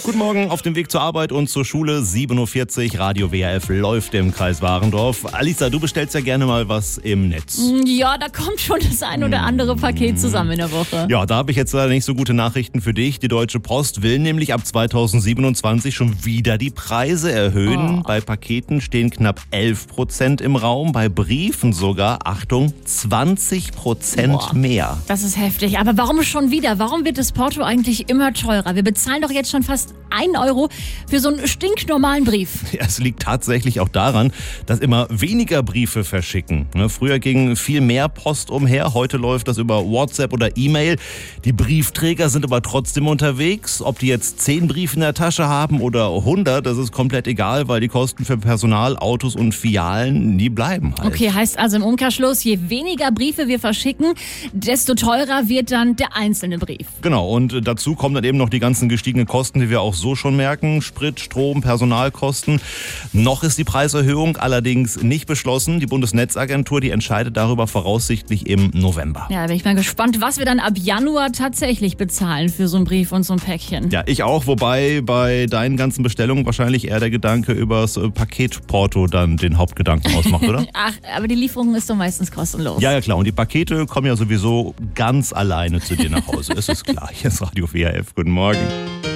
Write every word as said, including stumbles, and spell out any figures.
Guten Morgen, auf dem Weg zur Arbeit und zur Schule, sieben Uhr vierzig, Radio W R F läuft im Kreis Warendorf. Alisa, du bestellst ja gerne mal was im Netz. Ja, da kommt schon das ein oder andere Paket zusammen in der Woche. Ja, da habe ich jetzt leider nicht so gute Nachrichten für dich. Die Deutsche Post will nämlich ab zweitausendsiebenundzwanzig schon wieder die Preise erhöhen. Oh. Bei Paketen stehen knapp elf Prozent im Raum, bei Briefen sogar, Achtung, zwanzig Prozent Boah. mehr. Das ist heftig. Aber warum schon wieder? Warum wird das Porto eigentlich immer teurer? Wir bezahlen doch jetzt schon fast ein Euro für so einen stinknormalen Brief. Ja, es liegt tatsächlich auch daran, dass immer weniger Briefe verschicken. Ne, früher ging viel mehr Post umher, heute läuft das über WhatsApp oder E-Mail. Die Briefträger sind aber trotzdem unterwegs. Ob die jetzt zehn Briefe in der Tasche haben oder hundert, das ist komplett egal, weil die Kosten für Personal, Autos und Filialen, die bleiben halt. Okay, heißt also im Umkehrschluss, je weniger Briefe wir verschicken, desto teurer wird dann der einzelne Brief. Genau, und dazu kommen dann eben noch die ganzen gestiegenen Kosten, die wir auch so schon merken. Sprit, Strom, Personalkosten. Noch ist die Preiserhöhung allerdings nicht beschlossen. Die Bundesnetzagentur, die entscheidet darüber voraussichtlich im November. Ja, bin ich mal gespannt, was wir dann ab Januar tatsächlich bezahlen für so einen Brief und so ein Päckchen. Ja, ich auch, wobei bei deinen ganzen Bestellungen wahrscheinlich eher der Gedanke übers äh, Paketporto dann den Hauptgedanken ausmacht, oder? Ach, aber die Lieferung ist doch meistens kostenlos. Ja, ja, klar. Und die Pakete kommen ja sowieso ganz alleine zu dir nach Hause. Es ist klar. Hier ist Radio W R F. Guten Morgen.